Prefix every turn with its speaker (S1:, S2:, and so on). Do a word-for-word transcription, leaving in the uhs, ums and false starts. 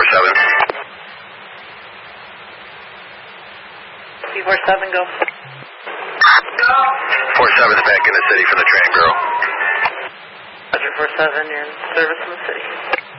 S1: seven.
S2: C four seven, go.
S1: four seven is back in the city from the Tran Bureau.
S2: Roger, four seven, you're in service in the city.